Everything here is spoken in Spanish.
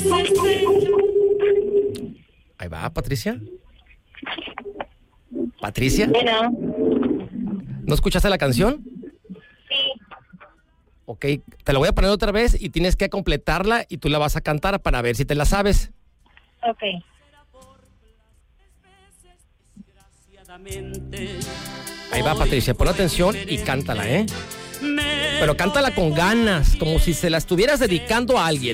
Ahí va, Patricia. ¿Patricia? Bueno. ¿No escuchaste la canción? Sí. Ok, te la voy a poner otra vez y tienes que completarla y tú la vas a cantar para ver si te la sabes. Ok. Ahí va, Patricia, pon atención y cántala, ¿eh? Pero cántala con ganas, como si se la estuvieras dedicando a alguien.